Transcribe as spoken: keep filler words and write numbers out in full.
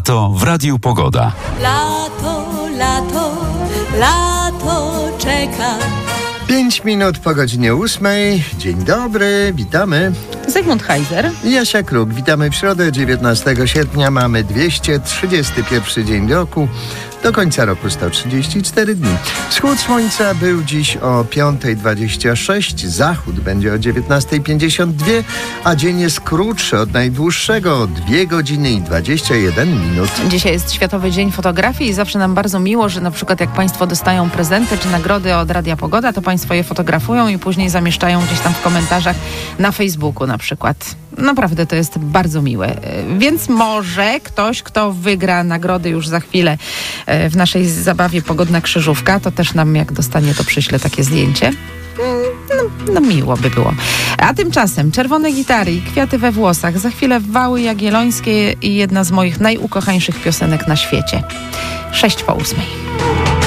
Lato w Radiu Pogoda. Lato, lato, lato czeka. Pięć minut po godzinie ósmej. Dzień dobry, witamy. Zygmunt Heiser i Jasia Kruk. Witamy w środę, dziewiętnastego sierpnia. Mamy dwieście trzydziesty pierwszy dzień roku. Do końca roku sto trzydzieści cztery dni. Wschód słońca był dziś o piąta dwadzieścia sześć, zachód będzie o dziewiętnasta pięćdziesiąt dwa, a dzień jest krótszy od najdłuższego o dwie godziny i dwadzieścia jeden minut. Dzisiaj jest Światowy Dzień Fotografii i zawsze nam bardzo miło, że na przykład jak Państwo dostają prezenty czy nagrody od Radia Pogoda, to Państwo je fotografują i później zamieszczają gdzieś tam w komentarzach na Facebooku na przykład. Naprawdę to jest bardzo miłe. Więc może ktoś, kto wygra nagrody już za chwilę w naszej zabawie Pogodna Krzyżówka, to też nam jak dostanie, to przyśle takie zdjęcie. No, no miło by było. A tymczasem czerwone gitary i kwiaty we włosach. Za chwilę Wały Jagiellońskie i jedna z moich najukochańszych piosenek na świecie. Sześć po ósmej.